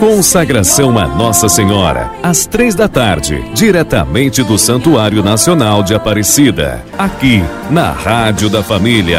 Consagração a Nossa Senhora, às 15h, diretamente do Santuário Nacional de Aparecida, aqui na Rádio da Família.